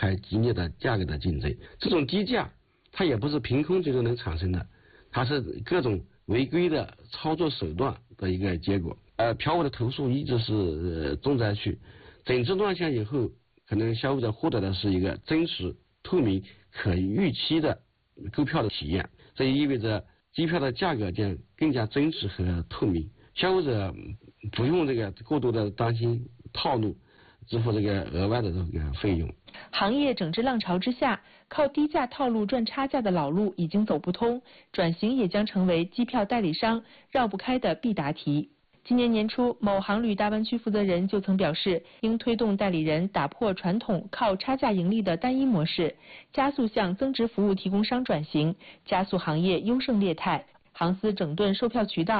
开激烈的价格的竞争。这种低价它也不是凭空就能产生的，它是各种违规的操作手段的一个结果。嫖务的投诉一直是重灾区，整治乱象以后，可能消费者获得的是一个真实、透明、可预期的购票的体验，这也意味着机票的价格将更加真实和透明，消费者不用这个过多的担心套路，支付这个额外的这个费用。 行业整治浪潮之下，靠低价套路赚差价的老路已经走不通，转型也将成为机票代理商绕不开的必答题。今年年初，某航旅大湾区负责人就曾表示，应推动代理人打破传统靠差价盈利的单一模式，加速向增值服务提供商转型，加速行业优胜劣汰。航司整顿售票渠道，